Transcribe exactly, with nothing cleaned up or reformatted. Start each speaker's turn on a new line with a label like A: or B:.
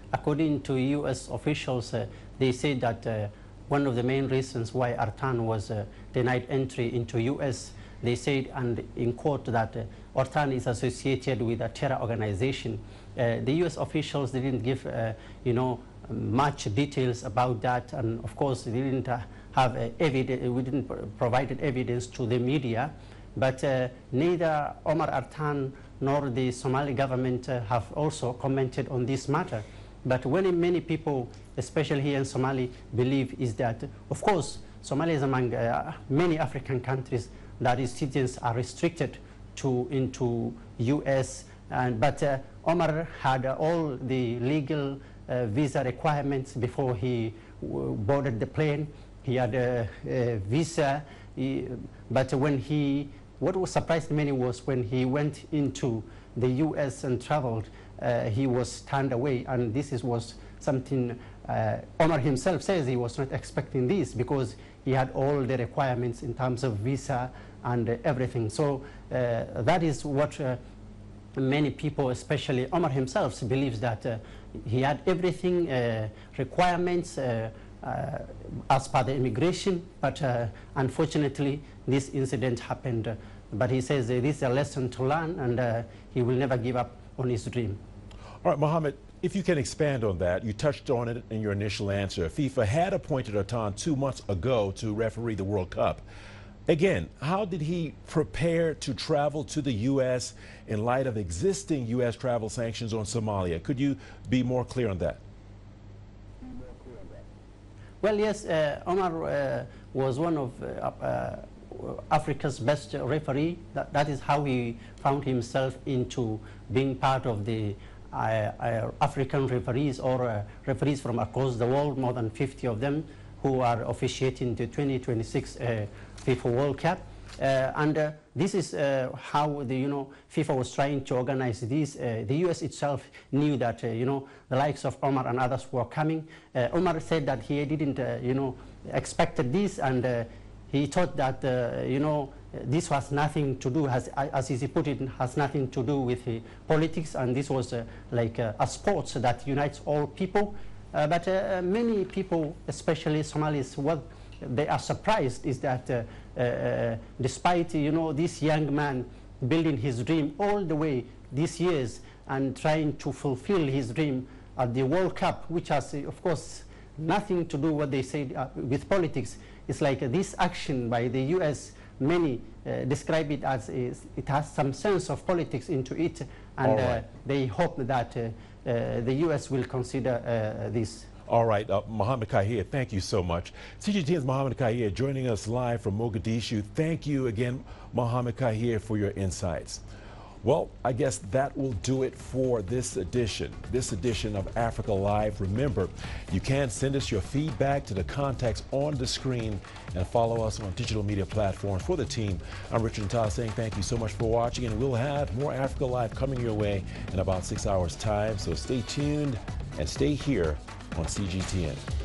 A: according to U S officials, uh, they said that uh, one of the main reasons why Artan was uh, denied entry into U S, they said, and in quote, that uh, Artan is associated with a terror organization. Uh, the U S officials didn't give, uh, you know, much details about that, and of course, they didn't uh, have uh, evidence. We didn't provide evidence to the media, but uh, neither Omar Artan nor the Somali government uh, have also commented on this matter. But when many people, especially here in Somalia, believe is that, of course, Somalia is among uh, many African countries that its citizens are restricted to into U S, and but uh, Omar had uh, all the legal uh, visa requirements before he boarded the plane. He had a, a visa, he, but when he, what was surprised many was when he went into the U S and traveled, uh, he was turned away, and this is, was something uh, Omar himself says he was not expecting this, because he had all the requirements in terms of visa and uh, everything. So uh, that is what uh, many people, especially Omar himself, believes that uh, he had everything, uh, requirements uh, uh, as per the immigration, but uh, unfortunately this incident happened. Uh, but he says uh, this is a lesson to learn, and uh, he will never give up on his dream.
B: All right, Mohammed, if you can expand on that, you touched on it in your initial answer. FIFA had appointed Artan two months ago to referee the World Cup. Again, how did he prepare to travel to the U S in light of existing U S travel sanctions on Somalia? Could you be more clear on that?
A: Well, yes, uh, Omar uh, was one of uh, uh, Africa's best referee. That, that is how he found himself into being part of the uh, uh, African referees, or uh, referees from across the world, more than fifty of them, who are officiating the twenty twenty-six uh, FIFA World Cup. Uh, and uh, this is uh, how the, you know, FIFA was trying to organize this. Uh, the U S itself knew that, uh, you know, the likes of Omar and others were coming. Uh, Omar said that he didn't, uh, you know, expected this, and uh, he thought that, uh, you know, this has nothing to do, has, as he put it, has nothing to do with uh, politics, and this was uh, like uh, a sport that unites all people. Uh, but uh, many people, especially Somalis, what they are surprised is that uh, uh, despite, you know, this young man building his dream all the way these years and trying to fulfill his dream at the World Cup, which has, uh, of course, nothing to do what they say uh, with politics. It's like uh, this action by the U S, many uh, describe it as is, it has some sense of politics into it, and right. uh, they hope that uh, uh, the U S will consider uh, this.
B: All right, uh, Mohammed Kahir, thank you so much. C G T N's Mohammed Kahir joining us live from Mogadishu. Thank you again, Mohammed Kahir, for your insights. Well, I guess that will do it for this edition, this edition of Africa Live. Remember, you can send us your feedback to the contacts on the screen and follow us on digital media platforms. For the team, I'm Richard Ntah saying thank you so much for watching, and we'll have more Africa Live coming your way in about six hours' time. So stay tuned and stay here on C G T N.